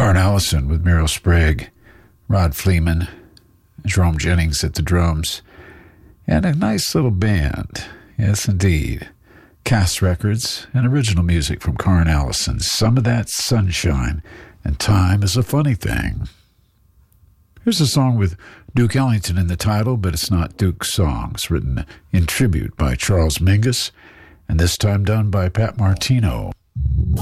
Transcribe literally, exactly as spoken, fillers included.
Carn Allison with Meryl Sprague, Rod Fleeman, Jerome Jennings at the drums, and a nice little band. Yes, indeed. Cass Records and original music from Carn Allison. Some of that sunshine, and time is a funny thing. Here's a song with Duke Ellington in the title, but it's not Duke's song. It's written in tribute by Charles Mingus, and this time done by Pat Martino.